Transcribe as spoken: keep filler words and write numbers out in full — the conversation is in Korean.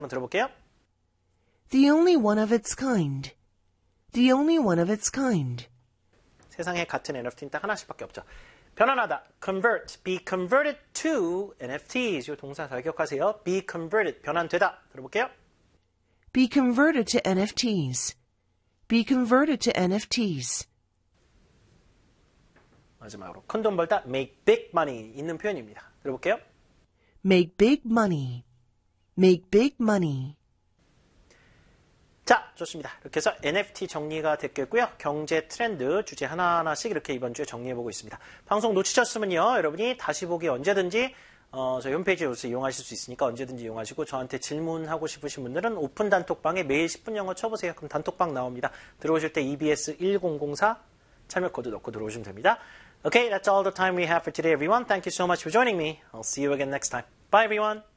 한번 들어볼게요. The only one of its kind. The only one of its kind. 세상에 같은 엔에프티는 딱 하나씩밖에 없죠. 변환하다, convert, be converted to 엔에프티s. 이 동사 잘 기억하세요. be converted, 변환되다. 들어볼게요. Be converted to 엔에프티s. Be converted to 엔에프티s. 마지막으로 큰 돈 벌다, make big money 있는 표현입니다. 들어볼게요. Make big money. Make big money. 자, 좋습니다. 이렇게 해서 엔에프티 정리가 됐겠고요. 경제 트렌드 주제 하나하나씩 이렇게 이번 주에 정리해보고 있습니다. 방송 놓치셨으면요. 여러분이 다시 보기 언제든지 어, 저희 홈페이지 요새 이용하실 수 있으니까 언제든지 이용하시고 저한테 질문하고 싶으신 분들은 오픈 단톡방에 매일 십 분 영어 쳐보세요. 그럼 단톡방 나옵니다. 들어오실 때 이비에스 천사 참여 코드 넣고 들어오시면 됩니다. Okay, that's all the time we have for today, everyone. Thank you so much for joining me. I'll see you again next time. Bye, everyone.